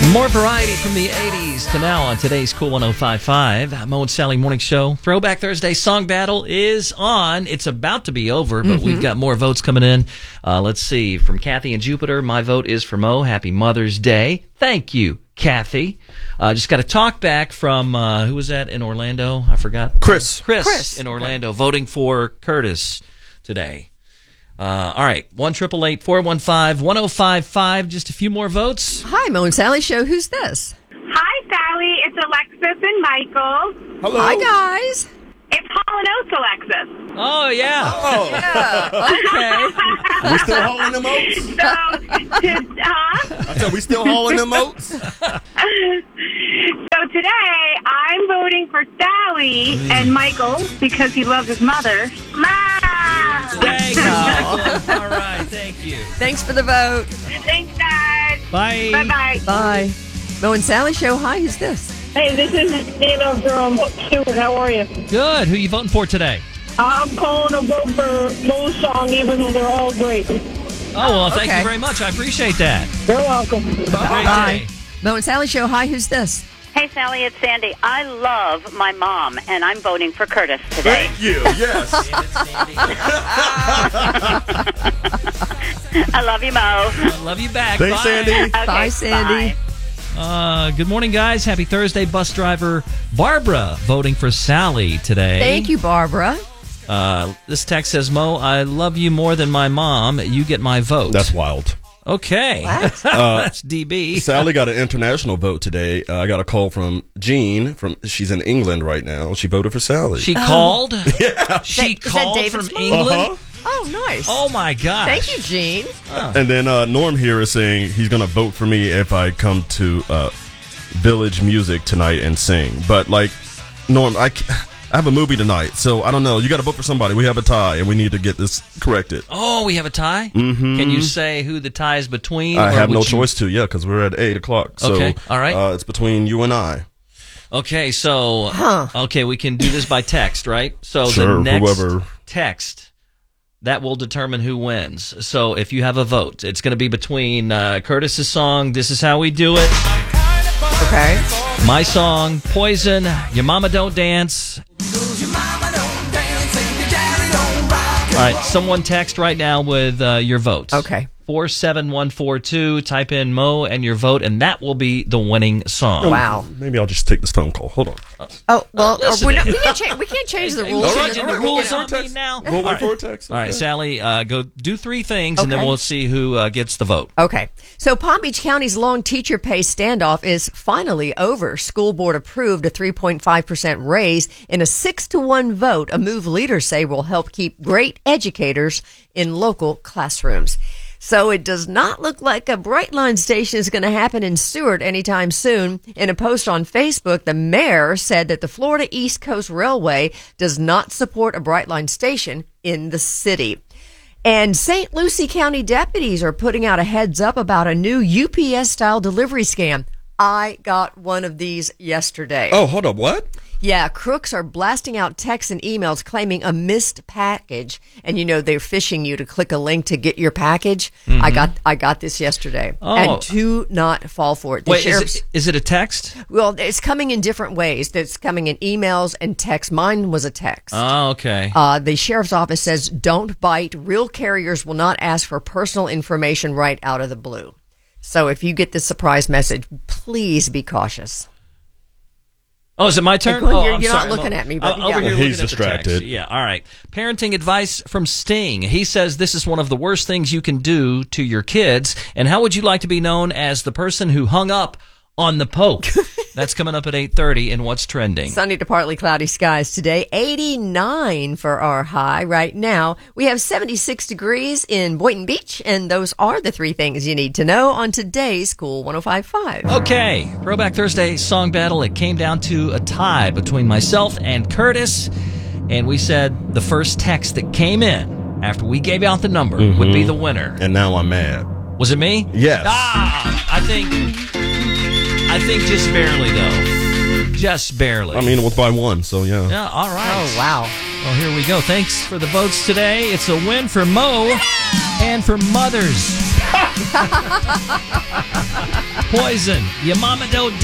More variety from the 80s to now on today's Cool 105.5. Mo and Sally Morning Show. Throwback Thursday Song Battle is on. It's about to be over, but we've got more votes coming in. Let's see. From Kathy and Jupiter, my vote is for Mo. Happy Mother's Day. Thank you, Kathy. Just got a talk back from, who was that in Orlando? I forgot. Chris in Orlando voting for Curtis today. All right, 1-888-415-1055. Just a few more votes. Hi, Mo and Sally Show. Who's this? Hi, Sally. It's Alexis and Michael. Hello. Hi, guys. It's Hall & Oates, Alexis. Oh, yeah. Oh, Okay. we still hauling them oats? I said we still hauling them oats? So today, I'm voting for Sally and Michael because he loves his mother. Thanks, Michael. All right, thank you. Thanks for the vote. Thanks, guys. Bye. Bye-bye. Bye. Mo and Sally Show. Hi, who's this? Hey, this is Nina from Stewart. How are you? Good. Who you voting for today? I'm calling a vote for Mo's song, even though they're all great. Oh, well, thank you very much. I appreciate that. You're welcome. Have a great Bye. day. Mo and Sally Show. Hi, who's this? Hey, Sally, it's Sandy. I love my mom, and I'm voting for Curtis today. Thank you, yes. I love you, Mo. I love you back. Thanks, Bye. Sandy. Okay, Bye, Sandy. Good morning, guys. Happy Thursday. Bus driver Barbara voting for Sally today. Thank you, Barbara. This text says, Mo, I love you more than my mom. You get my vote. That's wild. Okay. That's DB. Sally got an international vote today. I got a call from Jean. She's in England right now. She voted for Sally. She called? Yeah. She Is that called David's from mom? England? Oh, nice. Oh, my gosh. Thank you, Gene. And then Norm here is saying he's going to vote for me if I come to Village Music tonight and sing. But, like, Norm, I have a movie tonight, so I don't know. You got to vote for somebody. We have a tie, and we need to get this corrected. Oh, we have a tie? Mm-hmm. Can you say who the tie is between? I have no choice to, because we're at 8 o'clock. So, Okay, all right. It's between you and I. Okay, so, okay, we can do this by text, right? So Sure, the next whoever. text, that will determine who wins. So if you have a vote, it's going to be between Curtis's song, This Is How We Do It. Okay. My song, Poison, Your Mama Don't Dance. All right, someone text right now with your votes. Okay. 47142. Type in Mo and your vote, and that will be the winning song. Wow. Maybe I'll just take this phone call. Hold on. Oh, well, listen. we can't change the rules. All right, right, all the right, rules we'll on wait me for now. We'll wait for a text. All right, Okay. Sally, go do three things, and then Okay. we'll see who gets the vote. Okay. So Palm Beach County's long teacher pay standoff is finally over. School board approved a 3.5% raise in a 6-1 vote, a move leaders say will help keep great educators in local classrooms. So it does not look like a Brightline station is going to happen in Seward anytime soon. In a post on Facebook, the mayor said that the Florida East Coast Railway does not support a Brightline station in the city. And St. Lucie County deputies are putting out a heads up about a new UPS-style delivery scam. I got one of these yesterday. Oh, hold up. What? Yeah, crooks are blasting out texts and emails claiming a missed package, and they're phishing you to click a link to get your package. I got this yesterday, and do not fall for it. The Wait, sheriff's- is it a text? well, it's coming in different ways. It's coming in emails and text. Mine was a text. Oh, okay. The sheriff's office says, "Don't bite. Real carriers will not ask for personal information right out of the blue." So if you get this surprise message, please be cautious. Oh, is it my turn? You're- Oh, you're I'm not sorry. looking at me, but I'm you over got here it. looking He's at the distracted. text. Yeah, all right. Parenting advice from Sting. He says this is one of the worst things you can do to your kids. And how would you like to be known as the person who hung up on the Pope? That's coming up at 8:30 in What's Trending. Sunny to partly cloudy skies today. 89 for our high right now. We have 76 degrees in Boynton Beach, and those are the three things you need to know on today's Cool 105.5. Okay, Throwback Thursday song battle. It came down to a tie between myself and Curtis, and we said the first text that came in after we gave out the number would be the winner. And now I'm mad. Was it me? Yes. I think just barely though. Just barely. I mean, it was by one, so yeah. Yeah, all right. Oh, wow. Well, here we go. Thanks for the votes today. It's a win for Mo and for Mothers. Poison. Your mama don't